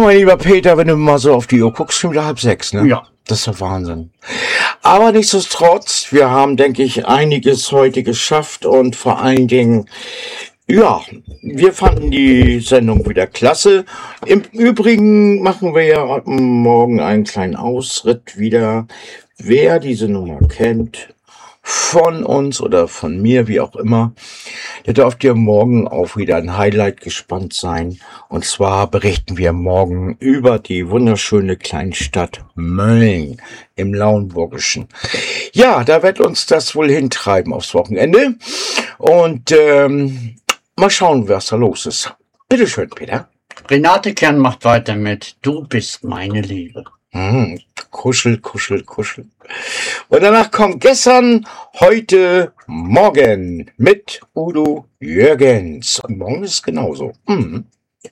mein lieber Peter, wenn du mal so auf die Uhr guckst, schon wieder 5:30, ne? Ja. Das ist doch Wahnsinn. Aber nichtsdestotrotz, wir haben, denke ich, einiges heute geschafft und vor allen Dingen, ja, wir fanden die Sendung wieder klasse. Im Übrigen machen wir ja heute Morgen einen kleinen Ausritt wieder. Wer diese Nummer kennt, von uns oder von mir, wie auch immer, der dürft ihr morgen auch wieder ein Highlight gespannt sein. Und zwar berichten wir morgen über die wunderschöne Kleinstadt Mölln im Lauenburgischen. Ja, da wird uns das wohl hintreiben aufs Wochenende. Und mal schauen, was da los ist. Bitteschön, Peter. Renate Kern macht weiter mit Du bist meine Liebe. Kuschel, kuschel, kuschel. Und danach kommt gestern, heute, morgen mit Udo Jürgens. Und morgen ist es genauso.